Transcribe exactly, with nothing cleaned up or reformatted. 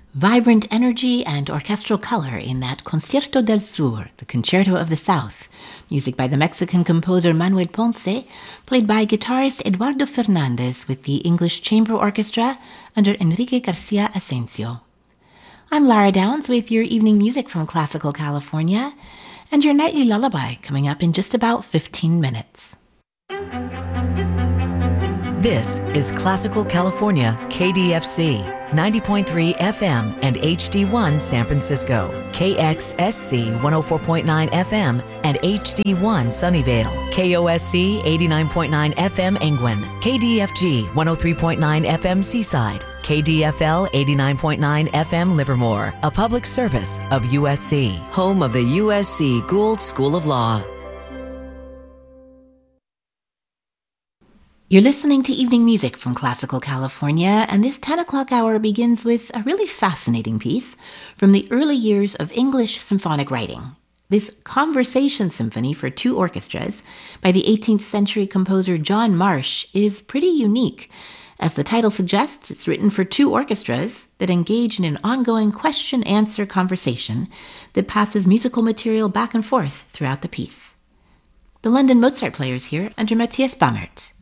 Vibrant energy and orchestral color in that Concierto del Sur, the Concerto of the South, music by the Mexican composer Manuel Ponce, played by guitarist Eduardo Fernandez with the English Chamber Orchestra under Enrique Garcia Asensio. I'm Lara Downs with your evening music from Classical California, and your nightly lullaby coming up in just about fifteen minutes. This is Classical California, K D F C, ninety point three F M and H D one San Francisco, K X S C one oh four point nine F M and H D one Sunnyvale, K O S C eighty-nine point nine F M Engwin, K D F G one oh three point nine F M Seaside, K D F L eighty-nine point nine F M Livermore, a public service of U S C, home of the U S C Gould School of Law. You're listening to evening music from Classical California, and this ten o'clock hour begins with a really fascinating piece from the early years of English symphonic writing. This Conversation Symphony for two orchestras by the eighteenth century composer John Marsh is pretty unique. As the title suggests, it's written for two orchestras that engage in an ongoing question-answer conversation that passes musical material back and forth throughout the piece. The London Mozart Players here under Matthias Bammert.